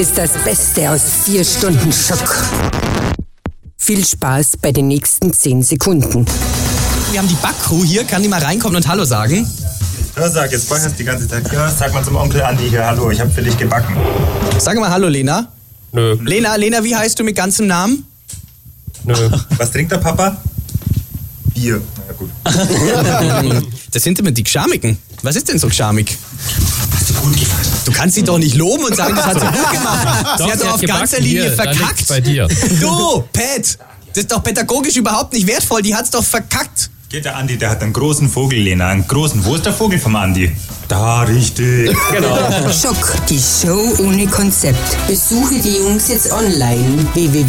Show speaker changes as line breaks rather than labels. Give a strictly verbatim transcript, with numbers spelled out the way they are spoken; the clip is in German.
ist das Beste aus vier Stunden Schock. Viel Spaß bei den nächsten zehn Sekunden.
Wir haben die Backcrew hier. Kann die mal reinkommen und Hallo sagen?
Ja, sag, jetzt backst du die ganze Zeit. Ja, sag mal zum Onkel Andi hier, hallo, ich hab für dich gebacken.
Sag mal Hallo, Lena.
Nö.
Lena, Lena, wie heißt du mit ganzem Namen?
Nö.
Was trinkt der Papa? Bier. Na gut.
Das sind immer die Gschamigen. Was ist denn so gschamig?
Hast du gut gemacht.
Du kannst sie doch nicht loben und sagen, das hat sie gut gemacht.
Doch,
sie hat
sie
doch
hat
auf
gebacken.
ganzer Linie
Hier, da liegt's
verkackt.
bei dir.
Du, Pat, das ist doch pädagogisch überhaupt nicht wertvoll. Die hat's doch verkackt.
Geht der Andi, der hat einen großen Vogel, Lena. Einen großen. Wo ist der Vogel vom Andi? Da, richtig.
Genau.
Schock, die Show ohne Konzept. Besuche die Jungs jetzt online. w w w